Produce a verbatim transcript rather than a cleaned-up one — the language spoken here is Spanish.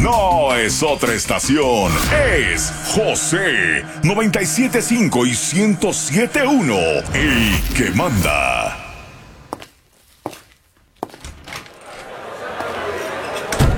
No es otra estación, es José noventa y siete punto cinco y ciento siete punto uno, el que manda.